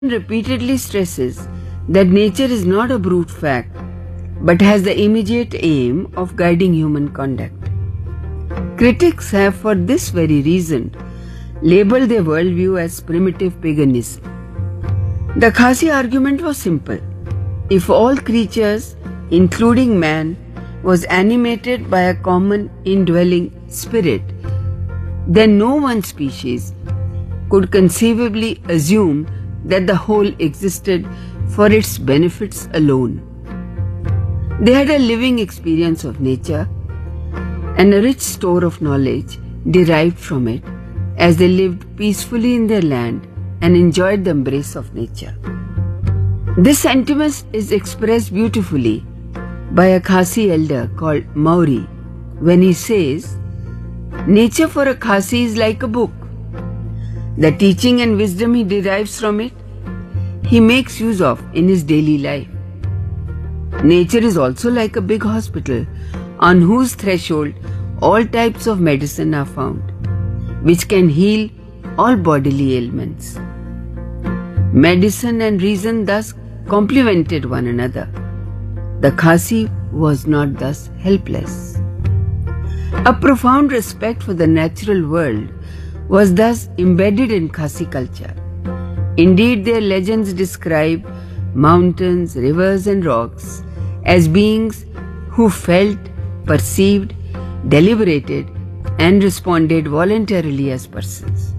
repeatedly stresses that nature is not a brute fact, but has the immediate aim of guiding human conduct. Critics have, for this very reason, labeled their worldview as primitive paganism. The Khasi argument was simple. If all creatures, including man, was animated by a common indwelling spirit, then no one species could conceivably assume that the whole existed for its benefits alone. They had a living experience of nature and a rich store of knowledge derived from it as they lived peacefully in their land and enjoyed the embrace of nature. This sentiment is expressed beautifully by a Khasi elder called Mauri when he says, "Nature for a Khasi is like a book. The teaching and wisdom he derives from it, he makes use of in his daily life. Nature is also like a big hospital on whose threshold all types of medicine are found, which can heal all bodily ailments." Medicine and reason thus complemented one another. The Khasi was not thus helpless. A profound respect for the natural world was thus embedded in Khasi culture. Indeed, their legends describe mountains, rivers and rocks as beings who felt, perceived, deliberated and responded voluntarily as persons.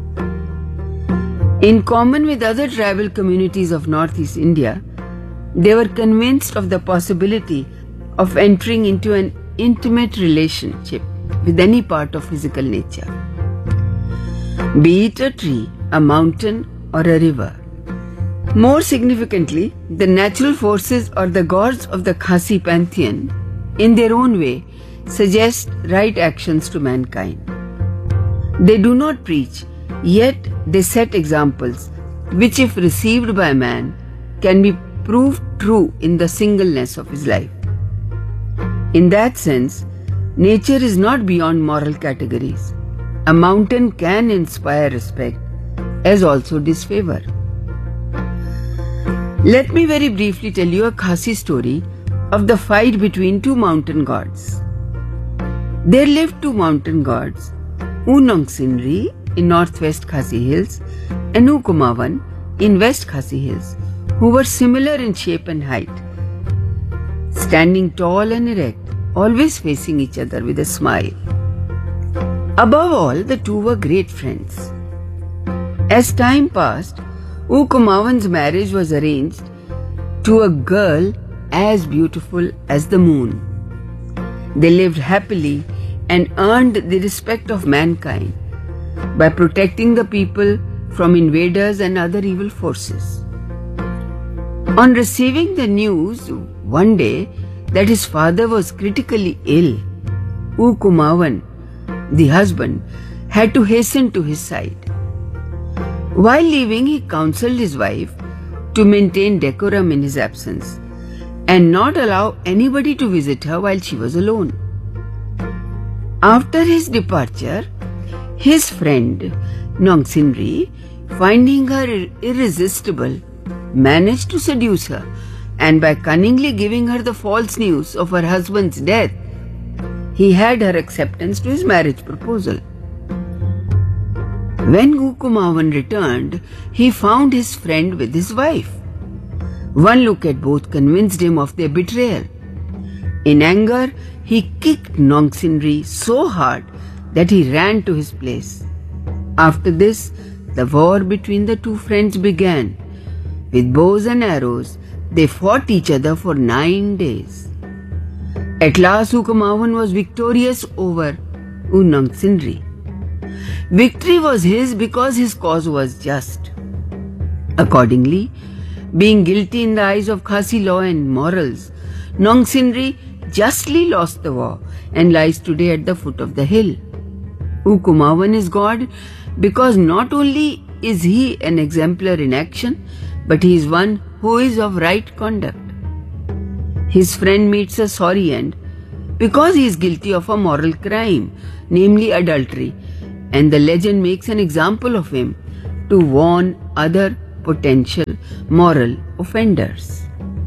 In common with other tribal communities of Northeast India, they were convinced of the possibility of entering into an intimate relationship with any part of physical nature, be it a tree, a mountain, or a river. More significantly, the natural forces or the gods of the Khasi pantheon, in their own way, suggest right actions to mankind. They do not preach, yet they set examples which, if received by man, can be proved true in the singleness of his life. In that sense, nature is not beyond moral categories. A mountain can inspire respect as also disfavor. Let me very briefly tell you a Khasi story of the fight between two mountain gods. There lived two mountain gods, U Nongsinri in northwest Khasi Hills and U Kumawan in west Khasi Hills, who were similar in shape and height, standing tall and erect, always facing each other with a smile. Above all, the two were great friends. As time passed, U Kumawan's marriage was arranged to a girl as beautiful as the moon. They lived happily and earned the respect of mankind by protecting the people from invaders and other evil forces. On receiving the news one day that his father was critically ill, U Kumawan, the husband, had to hasten to his side. While leaving, he counseled his wife to maintain decorum in his absence and not allow anybody to visit her while she was alone. After his departure, his friend Nongsinri, finding her irresistible, managed to seduce her, and by cunningly giving her the false news of her husband's death, he had her acceptance to his marriage proposal. When U Kumawan returned, he found his friend with his wife. One look at both convinced him of their betrayal. In anger, he kicked Nongsinri so hard that he ran to his place. After this, the war between the two friends began. With bows and arrows, they fought each other for 9 days. At last, U Kumawan was victorious over U Nongsinri. Victory was his because his cause was just. Accordingly, being guilty in the eyes of Khasi law and morals, Nongsinri justly lost the war and lies today at the foot of the hill. U Kumawan is God because not only is he an exemplar in action, but he is one who is of right conduct. His friend meets a sorry end because he is guilty of a moral crime, namely adultery, and the legend makes an example of him to warn other potential moral offenders.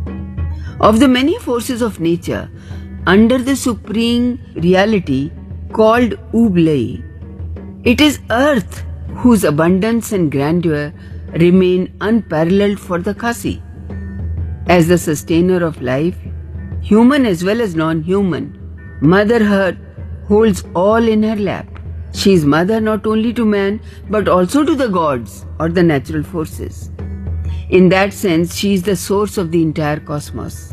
Of the many forces of nature, under the supreme reality called Ublai, it is earth whose abundance and grandeur remain unparalleled for the Khasi. As the sustainer of life, human as well as non-human, Mother Earth holds all in her lap. She is mother not only to man but also to the gods or the natural forces. In that sense, she is the source of the entire cosmos.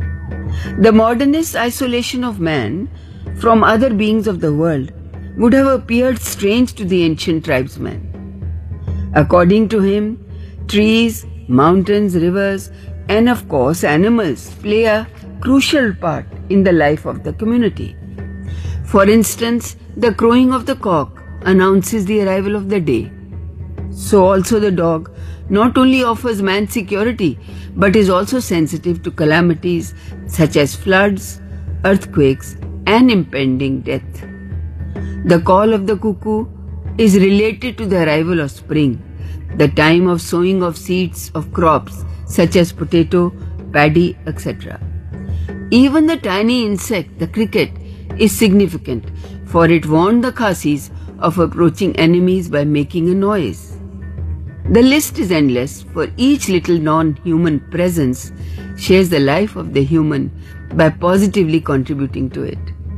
The modernist isolation of man from other beings of the world would have appeared strange to the ancient tribesman. According to him, trees, mountains, rivers, and of course animals play a crucial part in the life of the community. For instance, the crowing of the cock announces the arrival of the day. So also the dog not only offers man security but is also sensitive to calamities such as floods, earthquakes, and impending death. The call of the cuckoo is related to the arrival of spring, the time of sowing of seeds of crops such as potato, paddy, etc. Even the tiny insect, the cricket, is significant, for it warned the Khasis of approaching enemies by making a noise. The list is endless, for each little non-human presence shares the life of the human by positively contributing to it.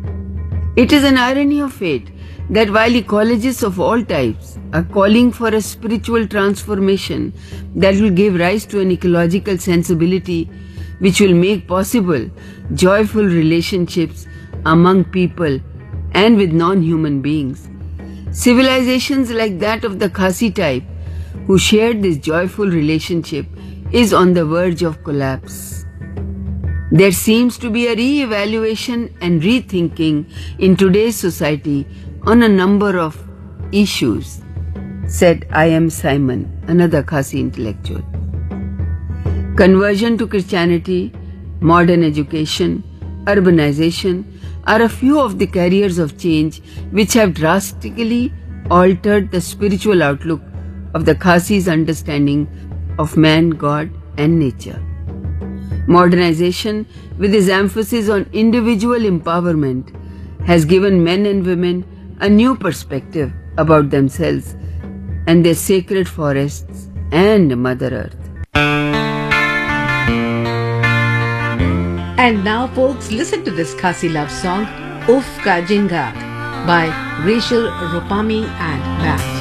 It is an irony of fate that while ecologists of all types are calling for a spiritual transformation that will give rise to an ecological sensibility which will make possible joyful relationships among people and with non-human beings, civilizations like that of the Khasi type, who shared this joyful relationship, is on the verge of collapse. There seems to be a re-evaluation and rethinking in today's society on a number of issues, said I.M. Simon, another Khasi intellectual. Conversion to Christianity, modern education, urbanization are a few of the carriers of change which have drastically altered the spiritual outlook of the Khasis' understanding of man, God, and nature. Modernization, with its emphasis on individual empowerment, has given men and women a new perspective about themselves and their sacred forests and Mother Earth. And now, folks, listen to this Khasi love song, Uf Ka Jinga, by Rachel Rupami and Matt.